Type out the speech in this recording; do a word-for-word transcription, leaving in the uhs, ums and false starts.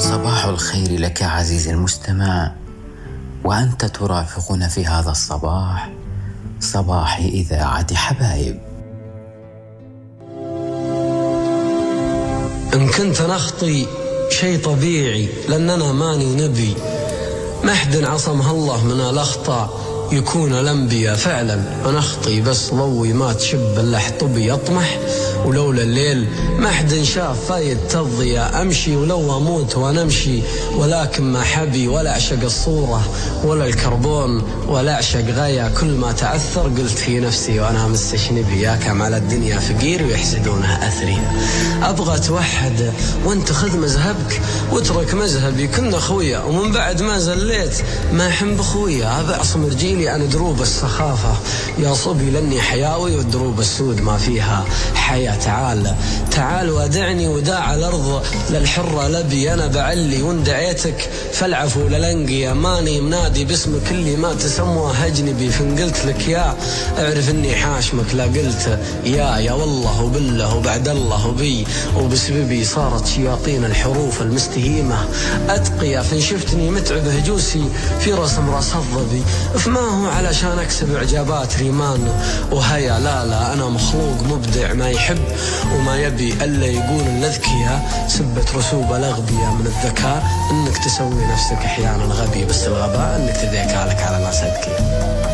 صباح الخير لك عزيزي المستمع، وأنت ترافقنا في هذا الصباح، صباح إذاعة حبايب. إن كنت نخطي شيء طبيعي لأننا ماني نبي، ما حد عصمها الله من الأخطاء يكون الأنبياء. فعلا أنا أخطي بس ضوي ما تشب إلا حطبي أطمح، ولولا الليل ما حد شاف فايد تضيع. أمشي ولو أموت وأنا أمشي، ولكن ما حبي ولا أعشق الصورة ولا الكربون ولا أعشق غاية. كل ما تعثر قلت في نفسي وأنا مستشنبي، يا كم على الدنيا فقير ويحسدونها أثري. أبغى توحد وانت خذ مذهبك واترك مذهبي، كنا خويا ومن بعد ما زليت ما حن بخويا. أبى أعصم رجيلي عن دروب السخافة يا صبي، لأني حياوي والدروب السود ما فيها حياة. تعال تعال ودعني وداع الأرض للحرة لبي. أنا بعلي وان دعيتك فالعفو للنقي، ماني منادي باسمك اللي ما تسموه أجنبي. فإن قلت لك يا اعرف اني حاشمك، لا قلت يا يا والله وبالله وبعد الله وبي. وبسببي صارت شياطين الحروف المستهيمة أتقيا، فإن شفتني متعب هجوسي في رسم راس الظبي. فما هو علشان أكسب إعجابات ريمان وهيا، لا لا أنا مخلوق مبدع ما يحب وما يبي ألا يقول الأذكياء سبت رسوب الأغبياء. من الذكاء أنك تسوي نفسك أحيانا غبي، بس الغباء أنك تذيك عليك على ناس أذكياء.